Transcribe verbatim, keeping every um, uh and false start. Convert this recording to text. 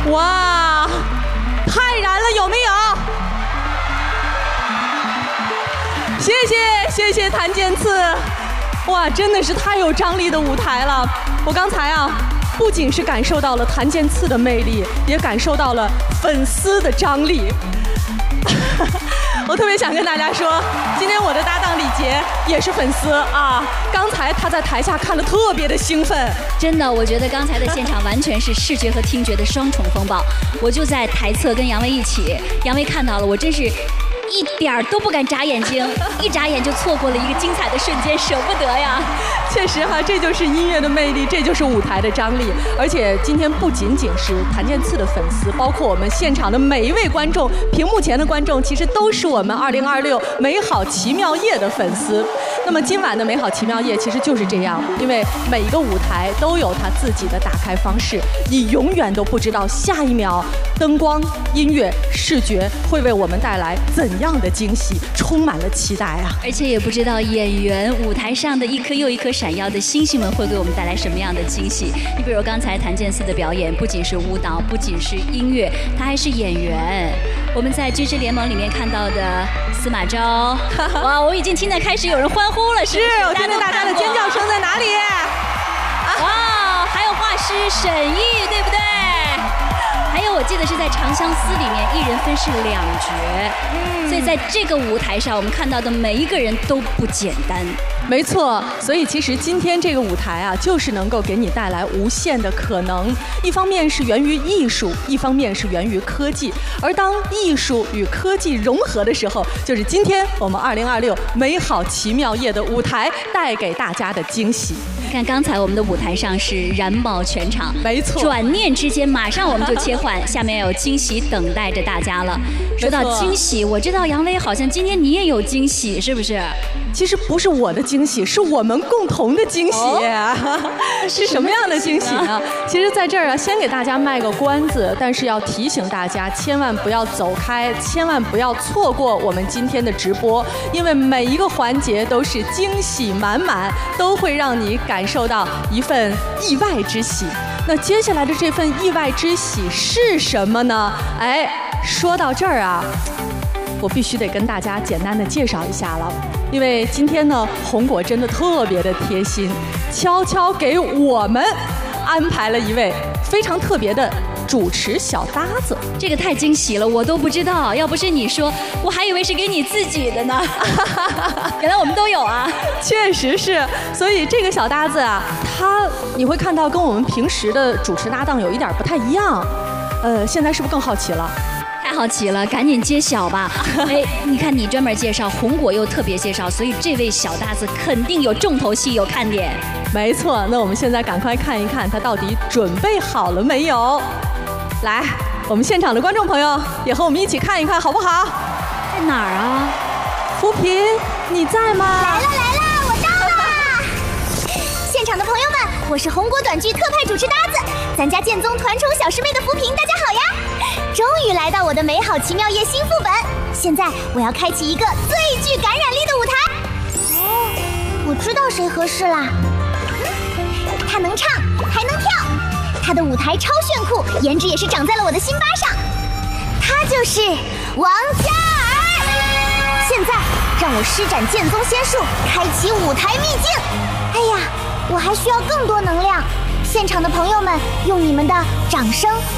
哇，太燃了，有没有？谢谢谢谢谭健次，哇，真的是太有张力的舞台了。我刚才啊，不仅是感受到了谭健次的魅力，也感受到了粉丝的张力。我特别想跟大家说，今天我的搭档李杰也是粉丝啊。刚才他在台下看了特别的兴奋， 真的，我觉得刚才的现场完全是视觉和听觉的双重风暴。我就在台侧跟杨威一起，杨威看到了，我真是一点儿都不敢眨眼睛，一眨眼就错过了一个精彩的瞬间，舍不得呀。 确实哈，这就是音乐的魅力，这就是舞台的张力。而且今天不仅仅是谭健次的粉丝，包括我们现场的每一位观众，屏幕前的观众，其实都是我们二零二六美好奇妙夜的粉丝。那么今晚的美好奇妙夜其实就是这样，因为每一个舞台都有它自己的打开方式，你永远都不知道下一秒灯光、音乐、视觉会为我们带来怎样的惊喜，充满了期待啊！ 而且也不知道演员舞台上的一颗又一颗闪耀的星星们会给我们带来什么样的惊喜。你比如刚才谭健次的表演，不仅是舞蹈，不仅是音乐，他还是演员。我们在军师联盟里面看到的司马昭，哇，我已经听得开始有人欢呼了，是不是？ 是，我听见大家的尖叫声在哪里？ 哇，还有画师沈毅，对不对？还有，我记得是在《长相思》里面，一人分饰两角，嗯，所以在这个舞台上，我们看到的每一个人都不简单。 没错，所以其实今天这个舞台啊，就是能够给你带来无限的可能。一方面是源于艺术，一方面是源于科技。而当艺术与科技融合的时候，就是今天我们二零二六美好奇妙夜的舞台带给大家的惊喜。 你看，刚才我们的舞台上是燃爆全场， 没错， 转念之间马上我们就切换，下面有惊喜等待着大家了。说到惊喜，我知道杨威好像今天你也有惊喜，是不是？ 其实不是我的惊喜，是我们共同的惊喜。哦、是什么样的惊喜呢？其实在这儿啊，先给大家卖个关子，但是要提醒大家，千万不要走开，千万不要错过我们今天的直播，因为每一个环节都是惊喜满满，都会让你感受到一份意外之喜。那接下来的这份意外之喜是什么呢？哎，说到这儿啊，我必须得跟大家简单的介绍一下了。因为今天呢，红果真的特别的贴心，悄悄给我们安排了一位非常特别的主持小搭子。 这个太惊喜了，我都不知道，要不是你说，我还以为是给你自己的呢。原来我们都有啊。 确实是，所以这个小搭子啊，他你会看到跟我们平时的主持搭档有一点不太一样。呃，现在是不是更好奇了？ 太好奇了，赶紧揭晓吧！哎，你看你专门介绍，红果又特别介绍，所以这位小搭子肯定有重头戏，有看点。 没错，那我们现在赶快看一看他到底准备好了没有。来，我们现场的观众朋友也和我们一起看一看，好不好？ 在哪儿啊？ 扶贫，你在吗？ 来了来了，我到了！现场的朋友们，我是红果短剧特派主持搭子，咱家剑宗团宠小师妹的扶贫，大家好呀！终于来到我的美好奇妙夜新副本，现在我要开启一个最具感染力的舞台。哦，我知道谁合适啦。他能唱，还能跳，他的舞台超炫酷，颜值也是长在了我的心巴上。他就是王嘉尔。现在让我施展剑宗仙术，开启舞台秘境。哎呀，我还需要更多能量。现场的朋友们，用你们的掌声